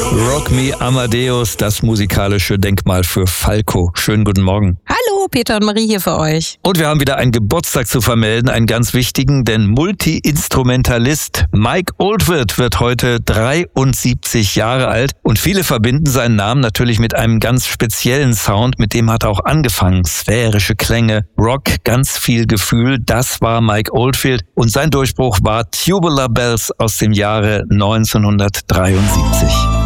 Rock Me Amadeus, das musikalische Denkmal für Falco. Schönen guten Morgen. Hallo, Peter und Marie hier für euch. Und wir haben wieder einen Geburtstag zu vermelden, einen ganz wichtigen, denn Multi-Instrumentalist Mike Oldfield wird heute 73 Jahre alt und viele verbinden seinen Namen natürlich mit einem ganz speziellen Sound, mit dem hat er auch angefangen. Sphärische Klänge, Rock, ganz viel Gefühl, das war Mike Oldfield und sein Durchbruch war Tubular Bells aus dem Jahre 1973.